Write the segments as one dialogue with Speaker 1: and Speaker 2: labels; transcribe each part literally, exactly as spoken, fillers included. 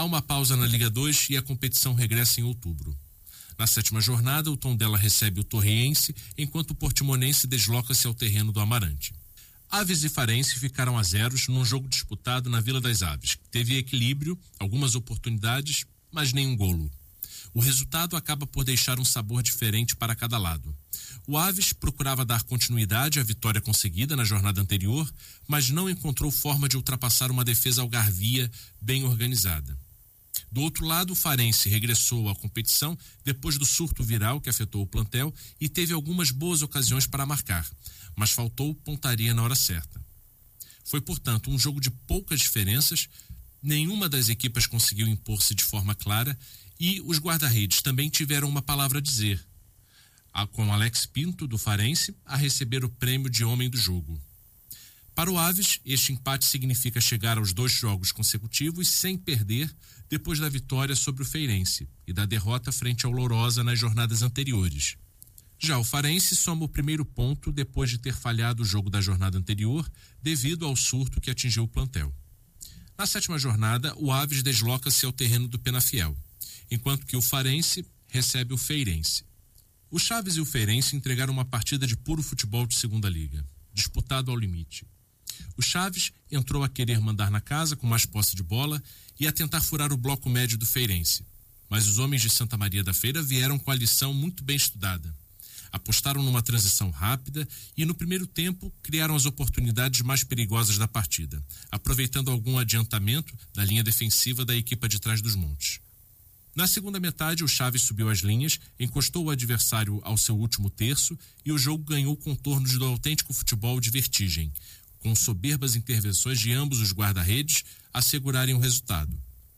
Speaker 1: Há uma pausa na Liga dois e a competição regressa em outubro. Na sétima jornada, o Tondela recebe o Torriense, enquanto o Portimonense desloca-se ao terreno do Amarante. Aves e Farense ficaram a zeros num jogo disputado na Vila das Aves, que teve equilíbrio, algumas oportunidades, mas nenhum golo. O resultado acaba por deixar um sabor diferente para cada lado. O Aves procurava dar continuidade à vitória conseguida na jornada anterior, mas não encontrou forma de ultrapassar uma defesa algarvia bem organizada. Do outro lado, o Farense regressou à competição depois do surto viral que afetou o plantel e teve algumas boas ocasiões para marcar, mas faltou pontaria na hora certa. Foi, portanto, um jogo de poucas diferenças, nenhuma das equipas conseguiu impor-se de forma clara e os guarda-redes também tiveram uma palavra a dizer, com Alex Pinto, do Farense, a receber o prêmio de homem do jogo. Para o Aves, este empate significa chegar aos dois jogos consecutivos sem perder depois da vitória sobre o Feirense e da derrota frente ao Lourosa nas jornadas anteriores. Já o Farense soma o primeiro ponto depois de ter falhado o jogo da jornada anterior devido ao surto que atingiu o plantel. Na sétima jornada, o Aves desloca-se ao terreno do Penafiel, enquanto que o Farense recebe o Feirense. O Chaves e o Feirense entregaram uma partida de puro futebol de segunda liga, disputado ao limite. O Chaves entrou a querer mandar na casa com mais posse de bola e a tentar furar o bloco médio do Feirense, mas os homens de Santa Maria da Feira vieram com a lição muito bem estudada. Apostaram numa transição rápida e no primeiro tempo criaram as oportunidades mais perigosas da partida, aproveitando algum adiantamento da linha defensiva da equipa de trás dos montes. Na segunda metade, o Chaves subiu as linhas, encostou o adversário ao seu último terço e o jogo ganhou contornos do autêntico futebol de vertigem, com soberbas intervenções de ambos os guarda-redes assegurarem o resultado.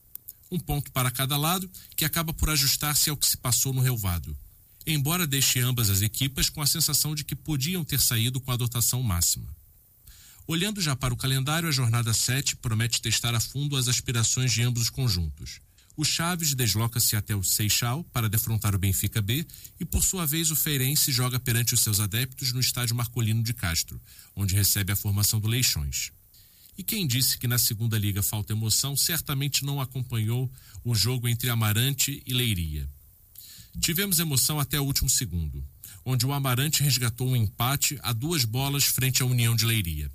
Speaker 1: Um ponto para cada lado, que acaba por ajustar-se ao que se passou no relvado, embora deixe ambas as equipas com a sensação de que podiam ter saído com a dotação máxima. Olhando já para o calendário, a jornada sete promete testar a fundo as aspirações de ambos os conjuntos. O Chaves desloca-se até o Seixal para defrontar o Benfica B e, por sua vez, o Feirense joga perante os seus adeptos no estádio Marcolino de Castro, onde recebe a formação do Leixões. E quem disse que na segunda liga falta emoção, certamente não acompanhou o jogo entre Amarante e Leiria. Tivemos emoção até o último segundo, onde o Amarante resgatou um empate a duas bolas frente à União de Leiria.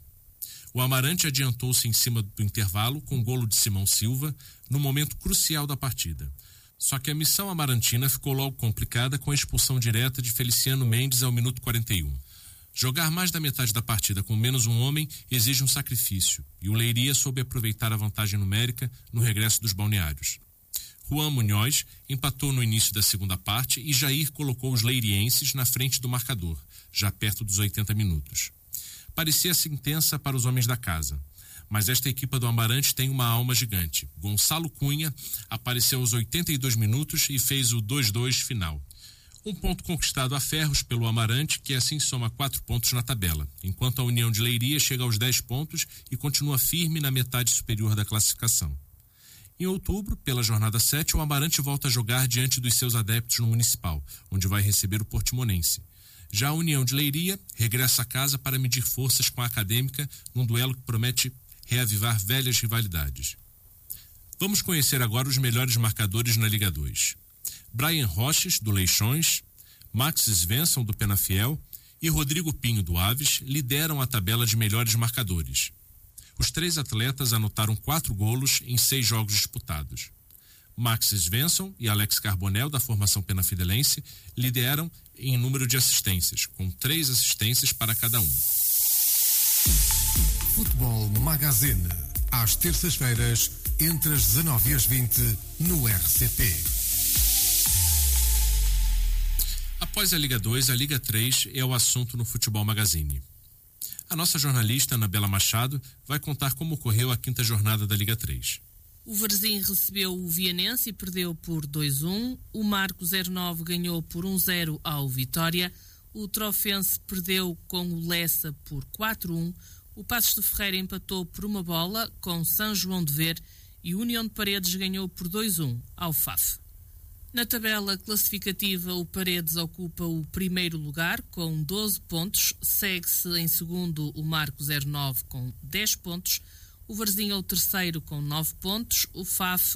Speaker 1: O Amarante adiantou-se em cima do intervalo com o golo de Simão Silva no momento crucial da partida. Só que a missão amarantina ficou logo complicada com a expulsão direta de Feliciano Mendes ao minuto quarenta e um. Jogar mais da metade da partida com menos um homem exige um sacrifício, e o Leiria soube aproveitar a vantagem numérica no regresso dos balneários. Juan Munhoz empatou no início da segunda parte e Jair colocou os leirienses na frente do marcador, já perto dos oitenta minutos. Parecia sentença para os homens da casa, mas esta equipa do Amarante tem uma alma gigante. Gonçalo Cunha apareceu aos oitenta e dois minutos e fez o dois a dois final. Um ponto conquistado a ferros pelo Amarante, que assim soma quatro pontos na tabela, enquanto a União de Leiria chega aos dez pontos e continua firme na metade superior da classificação. Em outubro, pela jornada sete, o Amarante volta a jogar diante dos seus adeptos no Municipal, onde vai receber o Portimonense. Já a União de Leiria regressa a casa para medir forças com a Acadêmica num duelo que promete reavivar velhas rivalidades. Vamos conhecer agora os melhores marcadores na Liga dois. Brian Roches, do Leixões, Max Svensson, do Penafiel e Rodrigo Pinho, do Aves, lideram a tabela de melhores marcadores. Os três atletas anotaram quatro golos em seis jogos disputados. Max Svensson e Alex Carbonel, da formação penafidelense, lideram em número de assistências, com três assistências para cada um.
Speaker 2: Futebol Magazine, às terças-feiras, entre as dezanove e as vinte, no R C P.
Speaker 1: Após a Liga dois, a Liga três é o assunto no Futebol Magazine. A nossa jornalista, Anabela Machado, vai contar como ocorreu a quinta jornada da Liga três.
Speaker 3: O Varzim recebeu o Vianense e perdeu por dois a um. O Marco zero nove ganhou por um a zero ao Vitória. O Trofense perdeu com o Lessa por quatro a um. O Passos de Ferreira empatou por uma bola com São João de Ver e o União de Paredes ganhou por dois a um ao F A F. Na tabela classificativa, o Paredes ocupa o primeiro lugar com doze pontos. Segue-se em segundo o Marco zero nove com dez pontos. O Varzim é o terceiro com nove pontos, o F A F